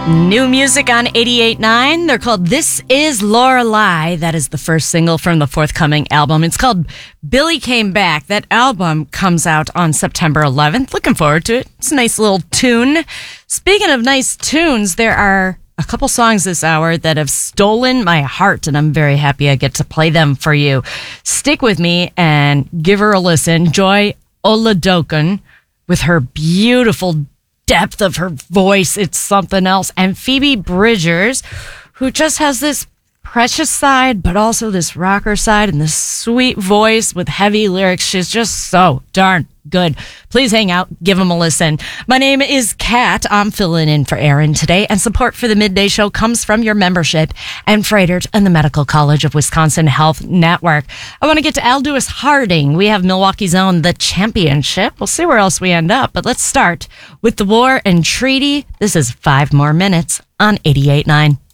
New music on 88.9. They're called This Is Lorelei. That is the first single from the forthcoming album. It's called Billy Came Back. That album comes out on September 11th. Looking forward to it. It's a nice little tune. Speaking of nice tunes, there are a couple songs this hour that have stolen my heart, and I'm very happy I get to play them for you. Stick with me and give her a listen. Joy Oladokun, with her beautiful depth of her voice, it's something else. And Phoebe Bridgers, who just has this precious side, but also this rocker side and this sweet voice with heavy lyrics. She's just so darn good. Please hang out. Give them a listen. My name is Kat. I'm filling in for Aaron today, and support for the Midday Show comes from your membership and Freighter and the Medical College of Wisconsin Health Network. I want to get to Aldous Harding. We have Milwaukee's own The Championship. We'll see where else we end up, but let's start with the War and Treaty. This is 5 More Minutes on 88.9.